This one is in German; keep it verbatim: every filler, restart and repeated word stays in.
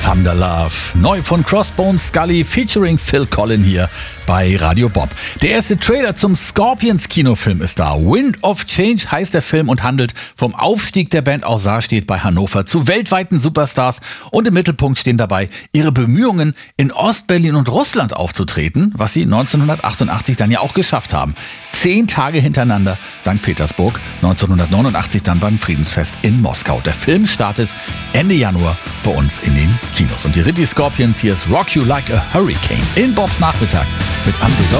Thunder Love. Neu von Crossbones Scully featuring Phil Collen hier bei Radio Bob. Der erste Trailer zum Scorpions-Kinofilm ist da. Wind of Change heißt der Film und handelt vom Aufstieg der Band aus Saarstedt bei Hannover zu weltweiten Superstars. Und im Mittelpunkt stehen dabei ihre Bemühungen, in Ostberlin und Russland aufzutreten, was sie neunzehnhundertachtundachtzig dann ja auch geschafft haben. Zehn Tage hintereinander Sankt Petersburg, neunzehnhundertneunundachtzig dann beim Friedensfest in Moskau. Der Film startet Ende Januar bei uns in den Kinos. Und hier sind die Scorpions, hier ist Rock You Like a Hurricane in Bobs Nachmittag mit André Loff.